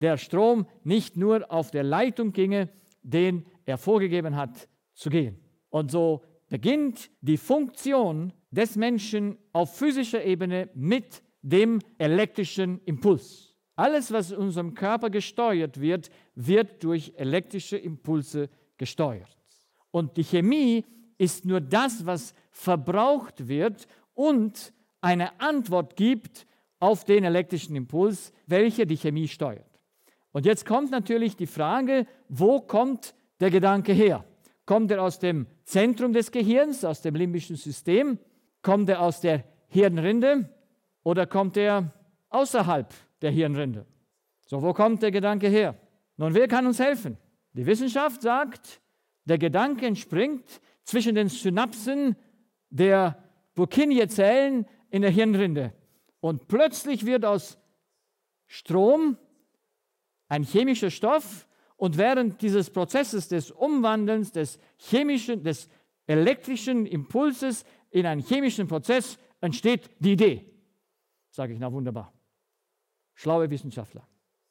der Strom nicht nur auf der Leitung ginge, den er vorgegeben hat zu gehen. Und so beginnt die Funktion des Menschen auf physischer Ebene mit dem elektrischen Impuls. Alles, was in unserem Körper gesteuert wird, wird durch elektrische Impulse gesteuert. Und die Chemie ist nur das, was verbraucht wird und eine Antwort gibt auf den elektrischen Impuls, welcher die Chemie steuert. Und jetzt kommt natürlich die Frage, wo kommt der Gedanke her? Kommt er aus dem Zentrum des Gehirns, aus dem limbischen System? Kommt er aus der Hirnrinde oder kommt er außerhalb der Hirnrinde? So, wo kommt der Gedanke her? Nun, wer kann uns helfen? Die Wissenschaft sagt, der Gedanke entspringt zwischen den Synapsen der Purkinje-Zellen in der Hirnrinde. Und plötzlich wird aus Strom ein chemischer Stoff und während dieses Prozesses des Umwandelns des elektrischen Impulses in einen chemischen Prozess entsteht die Idee. Sage ich, na wunderbar. Schlaue Wissenschaftler.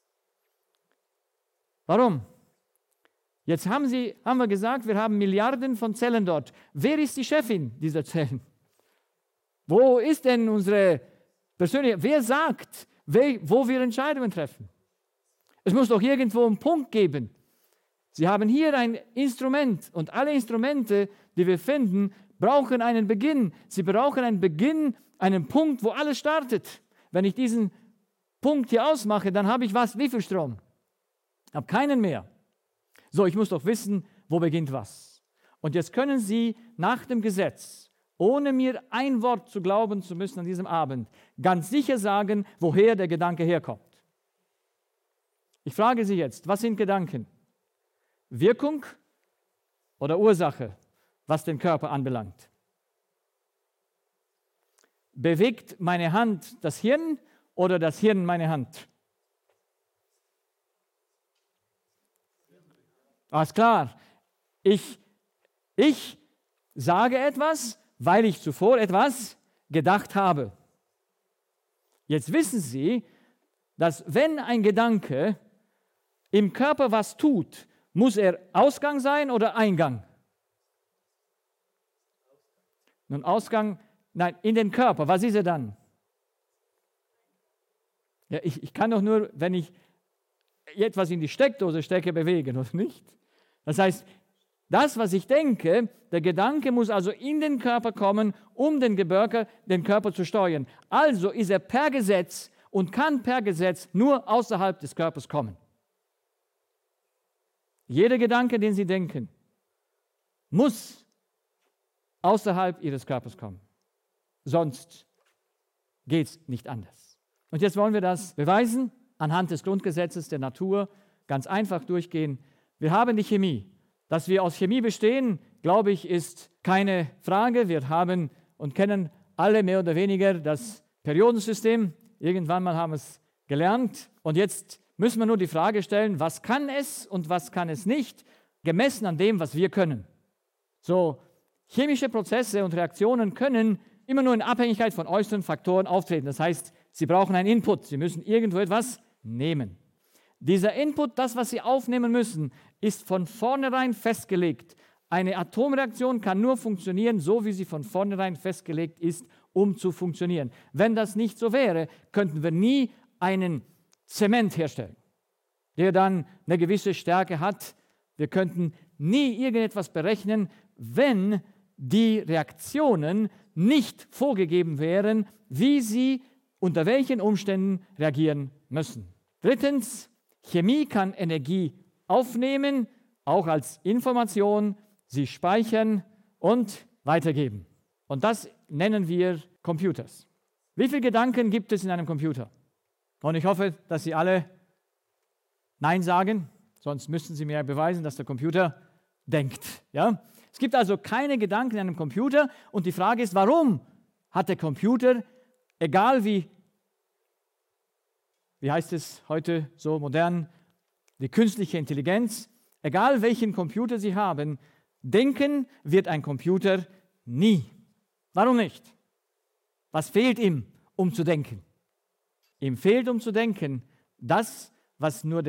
Warum? Jetzt haben wir gesagt, wir haben Milliarden von Zellen dort. Wer ist die Chefin dieser Zellen? Wo ist denn unsere persönliche, wer sagt, wo wir Entscheidungen treffen? Es muss doch irgendwo einen Punkt geben. Sie haben hier ein Instrument und alle Instrumente, die wir finden, brauchen einen Beginn. Sie brauchen einen Beginn, einen Punkt, wo alles startet. Wenn ich diesen Punkt hier ausmache, dann habe ich was? Wie viel Strom? Ich habe keinen mehr. So, ich muss doch wissen, wo beginnt was. Und jetzt können Sie nach dem Gesetz, ohne mir ein Wort zu glauben zu müssen an diesem Abend, ganz sicher sagen, woher der Gedanke herkommt. Ich frage Sie jetzt, was sind Gedanken? Wirkung oder Ursache, was den Körper anbelangt? Bewegt meine Hand das Hirn oder das Hirn meine Hand? Alles klar. Ich sage etwas, weil ich zuvor etwas gedacht habe. Jetzt wissen Sie, dass wenn ein Gedanke im Körper was tut, muss er Ausgang sein oder Eingang? Nun, Ausgang, nein, in den Körper. Was ist er dann? Ja, ich kann doch nur, wenn ich etwas in die Steckdose stecke, bewegen, oder nicht? Das heißt, das, was ich denke, der Gedanke muss also in den Körper kommen, um den Körper zu steuern. Also ist er per Gesetz und kann per Gesetz nur außerhalb des Körpers kommen. Jeder Gedanke, den Sie denken, muss außerhalb Ihres Körpers kommen. Sonst geht es nicht anders. Und jetzt wollen wir das beweisen, anhand des Grundgesetzes der Natur, ganz einfach durchgehen. Wir haben die Chemie. Dass wir aus Chemie bestehen, glaube ich, ist keine Frage. Wir haben und kennen alle mehr oder weniger das Periodensystem. Irgendwann mal haben wir es gelernt. Und jetzt müssen wir nur die Frage stellen, was kann es und was kann es nicht, gemessen an dem, was wir können. So, chemische Prozesse und Reaktionen können immer nur in Abhängigkeit von äußeren Faktoren auftreten. Das heißt, sie brauchen einen Input. Sie müssen irgendwo etwas nehmen. Dieser Input, das, was Sie aufnehmen müssen, ist von vornherein festgelegt. Eine Atomreaktion kann nur funktionieren, so wie sie von vornherein festgelegt ist, um zu funktionieren. Wenn das nicht so wäre, könnten wir nie einen Zement herstellen, der dann eine gewisse Stärke hat. Wir könnten nie irgendetwas berechnen, wenn die Reaktionen nicht vorgegeben wären, wie sie unter welchen Umständen reagieren müssen. Drittens, Chemie kann Energie aufnehmen, auch als Information, sie speichern und weitergeben. Und das nennen wir Computers. Wie viele Gedanken gibt es in einem Computer? Und ich hoffe, dass Sie alle Nein sagen, sonst müssten Sie mir beweisen, dass der Computer denkt. Ja? Es gibt also keine Gedanken in einem Computer und die Frage ist, warum hat der Computer, egal wie heißt es heute so modern, die künstliche Intelligenz, egal welchen Computer Sie haben, denken wird ein Computer nie. Warum nicht? Was fehlt ihm, um zu denken? Ihm fehlt, um zu denken, das, was nur